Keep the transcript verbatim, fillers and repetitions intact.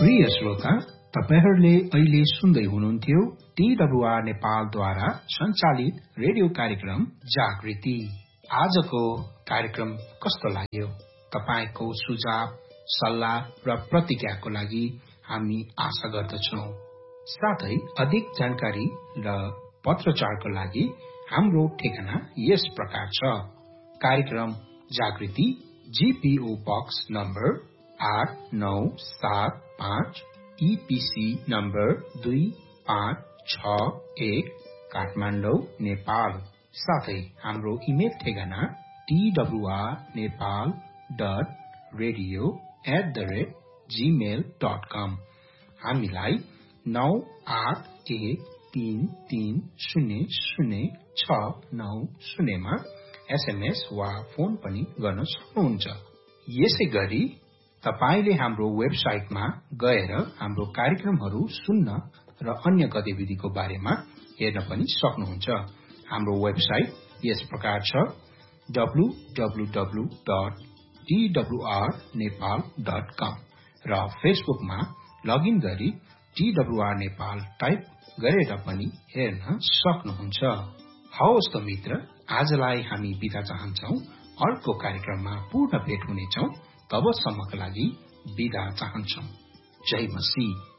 प्रिय श्रोता, तपाईहरूले अहिले सुन्दै हुनुहुन्थ्यो टीडब्ल्यूआर नेपालद्वारा सञ्चालित रेडियो कार्यक्रम जागृति। आजको कार्यक्रम कस्तो लाग्यो? तपाईको सुझाव, सल्लाह र प्रतिक्रियाको लागि हामी आशा गर्दछौं। साथै अधिक जानकारी र पत्रचारको लागि हाम्रो ठेगाना यस प्रकार छ। कार्यक्रम जागृति, जीपीओ बक्स नम्बर आठ नौ सात पाँच, ईपीसी नम्बर दुई पाँच छ एक, काठमाडौँ, नेपाल। साथै हाम्रो इमेल ठेगाना TWR Nepal dot radio at the rate Gmail dot कम। हामीलाई नौ आठ एक तीन तीन शून्य शून्य छ नौ शून्यमा एसएमएस वा फोन पनि गर्न सक्नुहुन्छ। यसै गरी तपाईले हाम्रो वेबसाइटमा गएर हाम्रो कार्यक्रमहरू सुन्न र अन्य गतिविधिको बारेमा हेर्न पनि सक्नुहुन्छ। हाम्रो वेबसाइट यस प्रकार छ W W W dot T W R Nepal dot कम र फेसबुकमा लगइन गरी टीडब्ल्यूआर नेपाल टाइप गरेर पनि हेर्न सक्नुहुन्छ। हवस् त मित्र, आजलाई हामी बिदा चाहन्छौ। अर्को कार्यक्रममा पुनः भेट हुनेछौ। तबसम्मका लागि बिदा चाहन्छौ। जय मसीह।